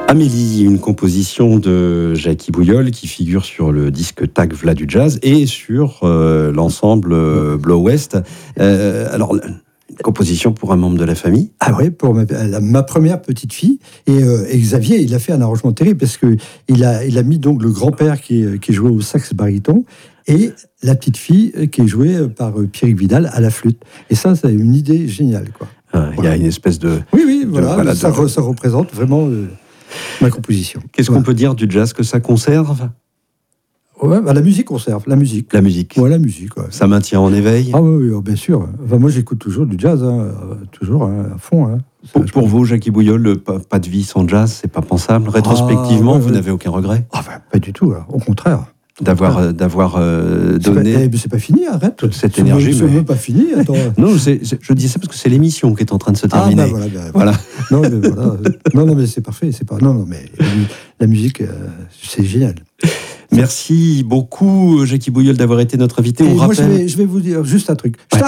Amélie, une composition de Jackie Bouyol qui figure sur le disque Tac V'là du Jazz et sur l'ensemble Blow West. Alors, une composition pour un membre de la famille? Ah oui, pour ma première petite fille. Et Xavier, il a fait un arrangement terrible parce qu'il a mis donc le grand-père qui jouait au sax baryton et la petite fille qui est jouée par Pierrick Vidal à la flûte. Et ça, c'est une idée géniale, quoi. Il y a une espèce de... Oui, voilà, ça représente vraiment ma composition. Qu'est-ce qu'on peut dire du jazz que ça conserve? Ouais, la musique conserve, la musique. La musique. Ouais, la musique. Ouais. Ça maintient en éveil? Ah oui, bien sûr. Enfin, moi, j'écoute toujours du jazz, toujours, à fond. Pour vous, Jackie Bouyol, pas de vie sans jazz, c'est pas pensable? Rétrospectivement, vous n'avez aucun regret? Pas du tout, au contraire. D'avoir donné... C'est pas fini, arrête. Toute cette énergie. C'est même pas fini, attends. Non, je dis ça parce que c'est l'émission qui est en train de se terminer. Voilà. Non, mais voilà. Non, mais c'est parfait. Non, mais la musique, c'est génial. Merci beaucoup, Jackie Bouyol, d'avoir été notre invité. On rappelle... Moi, je vais vous dire juste un truc. Ouais.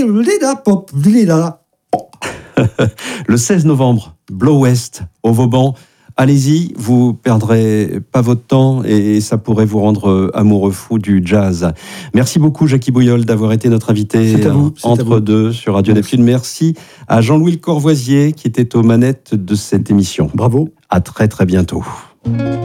Le 16 novembre, Blow West, au Vauban. Allez-y, vous perdrez pas votre temps et ça pourrait vous rendre amoureux fou du jazz. Merci beaucoup, Jackie Bouyol, d'avoir été notre invité entre deux sur Radio Neptune. Merci à Jean-Louis Corvoisier qui était aux manettes de cette émission. Bravo. À très très bientôt.